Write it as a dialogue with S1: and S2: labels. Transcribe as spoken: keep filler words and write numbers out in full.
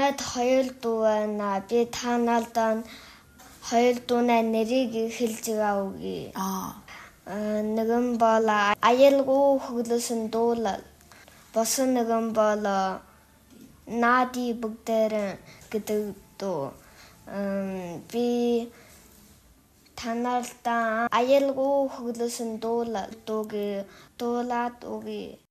S1: Намайг хоёр дүү байна. Би та нарт хоёр дүүнээ нэрийг хэлж өгье.
S2: Аа.
S1: Нэгэн бол аюулгүй хөглөсөн дуулал. Босон нэгэн бол Нади бүгдээр гэдэг дүү. Би та нарт аюулгүй хөглөсөн дуулал дууг дуулаад өгье.